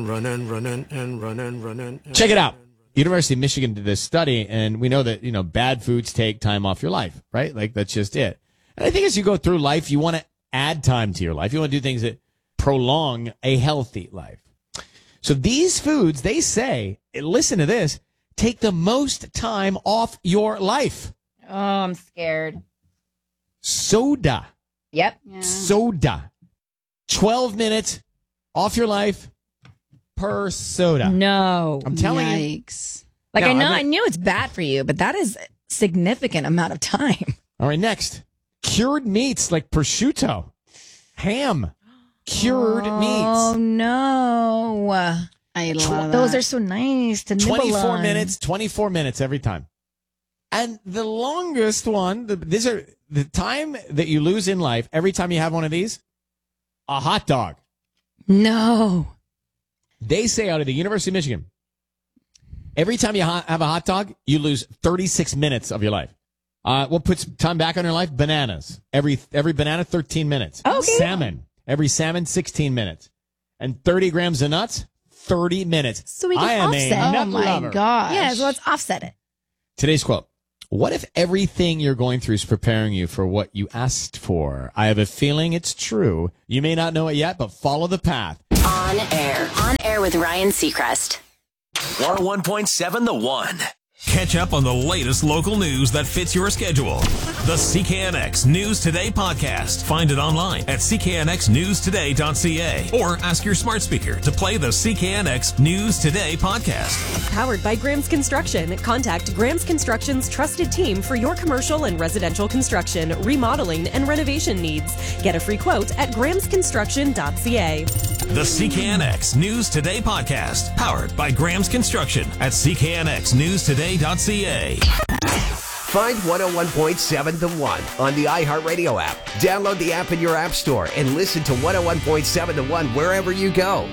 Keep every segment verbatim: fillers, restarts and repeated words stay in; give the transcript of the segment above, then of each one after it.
Running, running, and running, running. Check it out. University of Michigan did this study, and we know that, you know, bad foods take time off your life, right? Like, that's just it. And I think as you go through life, you want to add time to your life. You want to do things that prolong a healthy life. So these foods, they say, listen to this, take the most time off your life. Oh, I'm scared. Soda. Yep. Yeah. Soda. twelve minutes off your life per soda. No. I'm telling you. Yikes. Like, No, I know, I'm not- I knew it's bad for you, but that is a significant amount of time. All right, next. Cured meats like prosciutto, ham, cured Oh, meats. no. I ate a lot of Those that. are so nice to nibble twenty-four on. minutes, twenty-four minutes every time. And the longest one, the, these are the time that you lose in life every time you have one of these, a hot dog. No. They say out of the University of Michigan, every time you ha- have a hot dog, you lose thirty-six minutes of your life. Uh, what puts time back on your life? Bananas. Every every banana, thirteen minutes. Okay. Salmon. Every salmon, sixteen minutes. And thirty grams of nuts, thirty minutes. So we can I am offset. a Oh nut my lover. gosh. Yeah, so let's offset it. Today's quote. What if everything you're going through is preparing you for what you asked for? I have a feeling it's true. You may not know it yet, but follow the path. On air. On air with Ryan Seacrest. one oh one point seven The One. Catch up on the latest local news that fits your schedule. The C K N X News Today podcast. Find it online at c k n x news today dot c a or ask your smart speaker to play the C K N X News Today podcast. Powered by Graham's Construction. Contact Graham's Construction's trusted team for your commercial and residential construction, remodeling, and renovation needs. Get a free quote at grahams construction dot c a. The C K N X News Today podcast. Powered by Graham's Construction at c k n x news today dot c a. Find one oh one point seven The One on the iHeartRadio app. Download the app in your app store and listen to one oh one point seven The One wherever you go.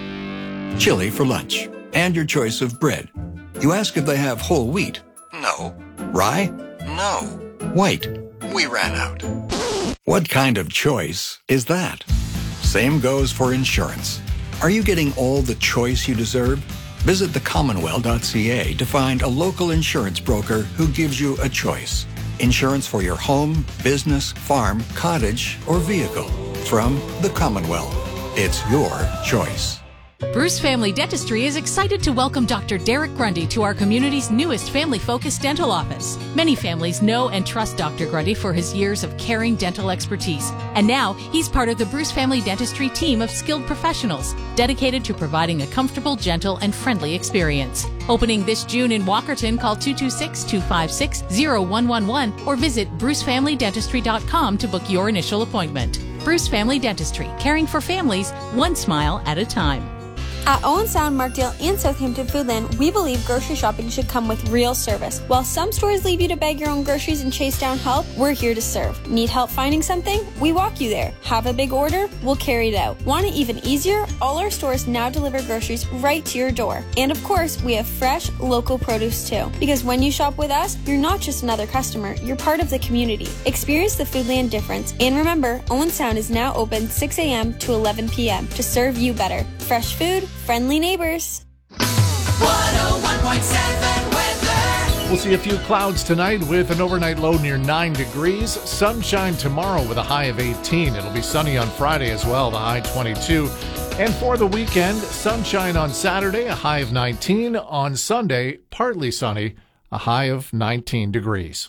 Chili for lunch. And your choice of bread. You ask if they have whole wheat. No. Rye? No. White? We ran out. What kind of choice is that? Same goes for insurance. Are you getting all the choice you deserve? Visit the commonwealth dot c a to find a local insurance broker who gives you a choice. Insurance for your home, business, farm, cottage, or vehicle. From the Commonwealth. It's your choice. Bruce Family Dentistry is excited to welcome Doctor Derek Grundy to our community's newest family-focused dental office. Many families know and trust Doctor Grundy for his years of caring dental expertise. And now, he's part of the Bruce Family Dentistry team of skilled professionals dedicated to providing a comfortable, gentle, and friendly experience. Opening this June in Walkerton, call two two six, two five six, zero one one one or visit bruce family dentistry dot com to book your initial appointment. Bruce Family Dentistry, caring for families one smile at a time. At Owen Sound, Markdale, and Southampton Foodland, we believe grocery shopping should come with real service. While some stores leave you to bag your own groceries and chase down help, we're here to serve. Need help finding something? We walk you there. Have a big order? We'll carry it out. Want it even easier? All our stores now deliver groceries right to your door. And of course, we have fresh, local produce too. Because when you shop with us, you're not just another customer, you're part of the community. Experience the Foodland difference. And remember, Owen Sound is now open six a.m. to eleven p.m. to serve you better. Fresh food, friendly neighbors. one oh one point seven weather. We'll see a few clouds tonight with an overnight low near nine degrees. Sunshine tomorrow with a high of eighteen. It'll be sunny on Friday as well, the high twenty-two. And for the weekend, sunshine on Saturday, a high of nineteen. On Sunday, partly sunny, a high of nineteen degrees.